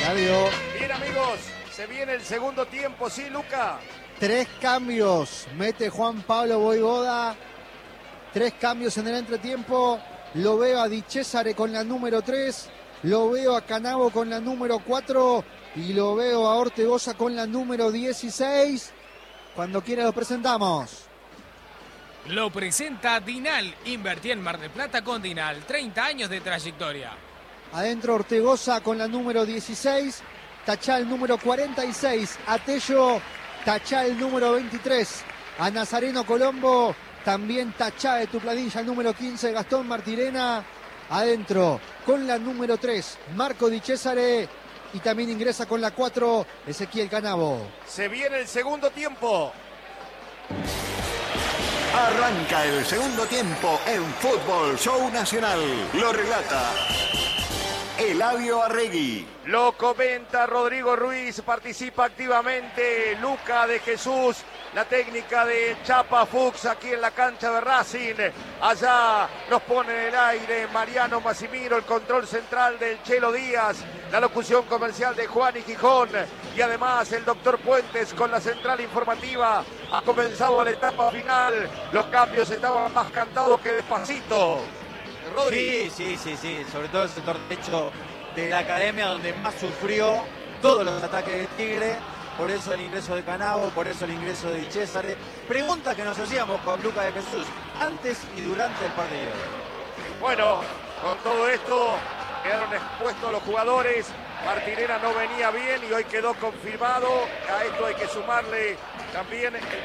Eladio. Bien, amigos, se viene el segundo tiempo, ¿sí, Luca? 3 cambios, mete Juan Pablo Vojvoda. 3 cambios en el entretiempo. Lo veo a Di Cesare con la número 3. Lo veo a Canavo con la número 4. Y lo veo a Ortegoza con la número 16. Cuando quiera lo presentamos. Lo presenta Dinal. Invertí en Mar del Plata con Dinal. 30 años de trayectoria. Adentro Ortegoza con la número 16. Tachá el número 46. A Tello, tachá el número 23. A Nazareno Colombo, también tachá de tu planilla el número 15. Gastón Martirena. Adentro con la número 3. Marco Di Cesare. Y también ingresa con la 4. Ezequiel Canavo. Se viene el segundo tiempo. Arranca el segundo tiempo en Fútbol Show Nacional. Lo relata Eladio Arregui. Lo comenta Rodrigo Ruiz, participa activamente Luca de Jesús, la técnica de Chapa Fuchs aquí en la cancha de Racing. Allá nos pone en el aire Mariano Massimiro, el control central del Chelo Díaz, la locución comercial de Juan y Gijón y además el doctor Puentes con la central informativa. Ha comenzado la etapa final, los cambios estaban más cantados que despacito. Sí, sobre todo el sector derecho de la academia donde más sufrió todos los ataques de Tigre, por eso el ingreso de Canavo, por eso el ingreso de Di Cesare. Preguntas que nos hacíamos con Luca de Jesús antes y durante el partido. Bueno, con todo esto quedaron expuestos los jugadores. Martinera no venía bien y hoy quedó confirmado. A esto hay que sumarle también el